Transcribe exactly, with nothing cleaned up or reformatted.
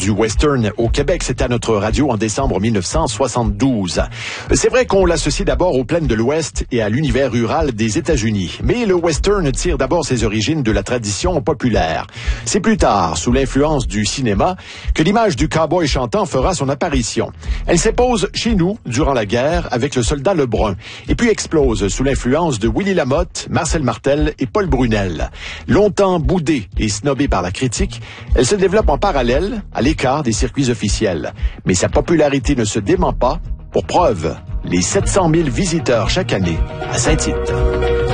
du western au Québec. C'était à notre radio en décembre mille neuf cent soixante-douze. C'est vrai qu'on l'associe d'abord aux plaines de l'Ouest et à l'univers rural des États-Unis. Mais le western tire d'abord ses origines de la tradition populaire. C'est plus tard, sous l'influence du cinéma, que l'image du cow-boy chantant fera son apparition. Elle s'impose chez nous durant la guerre avec le soldat Lebrun et puis explose sous l'influence de Willy Lamotte, Marcel Martel et Paul Brunel. Longtemps boudée et snobée par la critique, elle se développe en parallèle, à l'écart des circuits officiels. Mais sa popularité ne se dément pas. Pour preuve, les sept cent mille visiteurs chaque année à Saint-Tite.